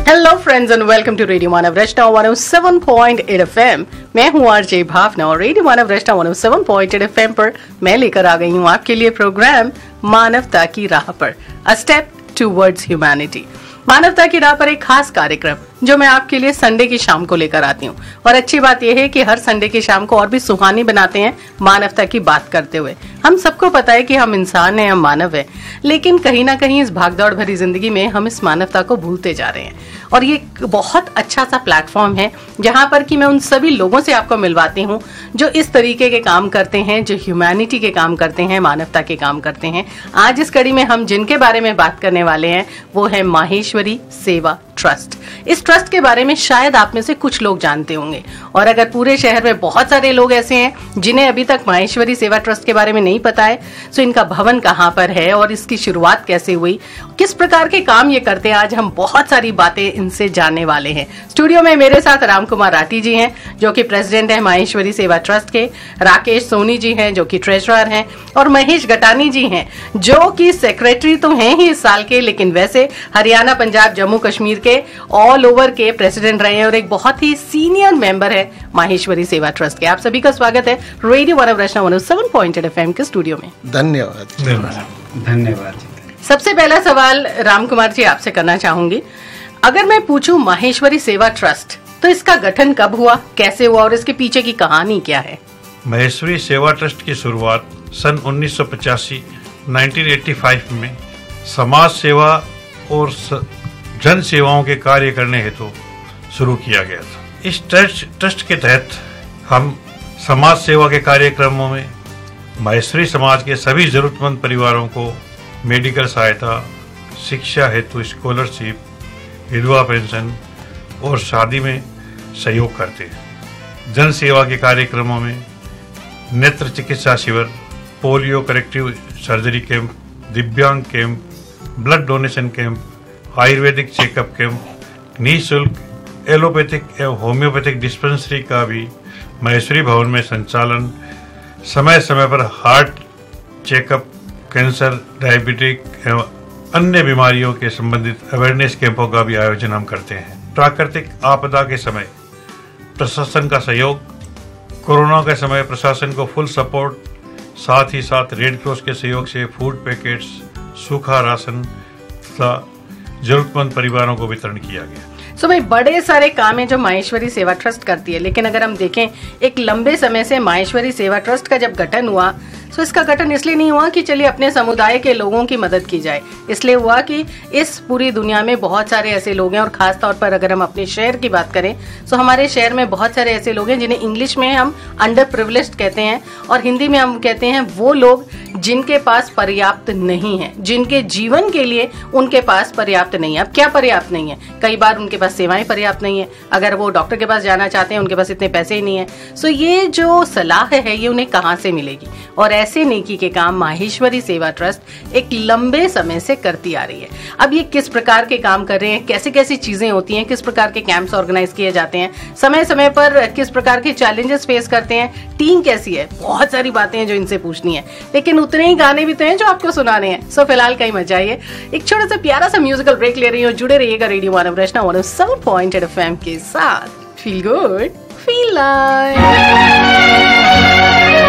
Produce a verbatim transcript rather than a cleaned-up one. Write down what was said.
Hello friends and welcome to radio Manav Rachna one O seven point eight FM. मैं हूं RJ भावना और radio मानव रचना one O seven point eight FM पर मैं लेकर आ गई हूं आपके लिए प्रोग्राम मानवता की राह पर, अ स्टेप टुवर्ड्स ह्यूमैनिटी। मानवता की राह पर एक खास कार्यक्रम जो मैं आपके लिए संडे की शाम को लेकर आती हूँ। और अच्छी बात यह है कि हर संडे की शाम को और भी सुहानी बनाते हैं मानवता की बात करते हुए। हम सबको पता है कि हम इंसान हैं, हम मानव हैं, लेकिन कहीं ना कहीं इस भागदौड़ भरी जिंदगी में हम इस मानवता को भूलते जा रहे हैं। और ये बहुत अच्छा सा प्लेटफॉर्म है जहां पर कि मैं उन सभी लोगों से आपको मिलवाती हूँ जो इस तरीके के काम करते हैं, जो ह्यूमैनिटी के काम करते हैं, मानवता के काम करते हैं। आज इस कड़ी में हम जिनके बारे में बात करने वाले हैं वो है माहेश्वरी सेवा ट्रस्ट। इस ट्रस्ट के बारे में शायद आप में से कुछ लोग जानते होंगे, और अगर पूरे शहर में बहुत सारे लोग ऐसे हैं जिन्हें अभी तक माहेश्वरी सेवा ट्रस्ट के बारे में नहीं पता है, तो इनका भवन कहाँ पर है और इसकी शुरुआत कैसे हुई, किस प्रकार के काम ये करते हैं, आज हम बहुत सारी बातें इनसे जानने वाले हैं। स्टूडियो में मेरे साथ राम कुमार राठी जी हैं जो कि प्रेसिडेंट है माहेश्वरी सेवा ट्रस्ट के, राकेश सोनी जी हैं जो कि ट्रेजरर हैं, और महेश गटानी जी हैं जो कि सेक्रेटरी तो हैं ही इस साल के, लेकिन वैसे हरियाणा, पंजाब, जम्मू कश्मीर के ऑल ओवर के प्रेसिडेंट रहे हैं और एक बहुत ही सीनियर मेंबर है माहेश्वरी सेवा ट्रस्ट के। आप सभी का स्वागत है रेडियो मानव रचना one O seven point eight FM के स्टूडियो में। धन्यवाद धन्यवाद। सबसे पहला सवाल राम कुमार जी आपसे करना चाहूंगी। अगर मैं पूछूं माहेश्वरी सेवा ट्रस्ट, तो इसका गठन कब हुआ, कैसे हुआ और इसके पीछे की कहानी क्या है? माहेश्वरी सेवा ट्रस्ट की शुरुआत सन उन्नीस सौ पचासी उन्नीस सौ पचासी में समाज सेवा और जन सेवाओं के कार्य करने हेतु शुरू किया गया था। इस ट्रस्ट ट्रस्ट के तहत हम समाज सेवा के कार्यक्रमों में माहेश्वरी समाज के सभी जरूरतमंद परिवारों को मेडिकल सहायता, शिक्षा हेतु स्कॉलरशिप, विधवा पेंशन और शादी में सहयोग करते हैं। जन सेवा के कार्यक्रमों में नेत्र चिकित्सा शिविर, पोलियो करेक्टिव सर्जरी कैंप, दिव्यांग camp, blood donation camp, Ayurvedic checkup camp, निःशुल्क एलोपैथिक एवं होम्योपैथिक डिस्पेंसरी का भी माहेश्वरी भवन में संचालन, समय समय पर हार्ट चेकअप, कैंसर, डायबिटिक एवं अन्य बीमारियों के संबंधित अवेयरनेस कैंपों का भी आयोजन हम करते हैं। प्राकृतिक आपदा के समय प्रशासन का सहयोग, कोरोना के समय प्रशासन को फुल सपोर्ट, साथ ही साथ रेड क्रॉस के सहयोग से फूड पैकेट्स, सूखा राशन तथा जरूरतमंद परिवारों को वितरण किया गया। सो भाई बड़े सारे काम है जो माहेश्वरी सेवा ट्रस्ट करती है, लेकिन अगर हम देखें एक लंबे समय से माहेश्वरी सेवा ट्रस्ट का जब गठन हुआ, तो इसका गठन इसलिए नहीं हुआ कि चलिए अपने समुदाय के लोगों की मदद की जाए, इसलिए हुआ कि इस पूरी दुनिया में बहुत सारे ऐसे लोग हैं, और खास तौर पर अगर हम अपने शहर की बात करें तो हमारे शहर में बहुत सारे ऐसे लोग हैं जिन्हें इंग्लिश में हम अंडर प्रिविलेज्ड कहते हैं और हिंदी में हम कहते हैं वो लोग जिनके पास पर्याप्त नहीं है, जिनके जीवन के लिए उनके पास पर्याप्त नहीं है। अब क्या पर्याप्त नहीं है? कई बार उनके पास सेवाएं पर्याप्त नहीं है, अगर वो डॉक्टर के पास जाना चाहते हैं उनके पास इतने पैसे ही नहीं है। सो ये जो सलाह है ये उन्हें कहाँ से मिलेगी? और ऐसे नेकी के काम माहेश्वरी सेवा ट्रस्ट एक लंबे समय से करती आ रही है। अब ये किस प्रकार के काम कर रहे हैं, कैसे कैसी चीजें होती हैं, किस प्रकार के कैंप्स ऑर्गेनाइज किए जाते हैं, समय समय पर किस प्रकार के चैलेंजेस फेस करते हैं, टीम कैसी है, बहुत सारी बातें हैं जो इनसे पूछनी है, लेकिन उतने ही गाने भी तो हैं जो आपको सुनाने हैं। सो फिलहाल कहीं मत जाइए, एक छोटा सा प्यारा सा म्यूजिकल ब्रेक ले रही हूँ। जुड़े रहिएगा रेडियो मानव रचना one O seven point eight FM के साथ। Feel good, feel like.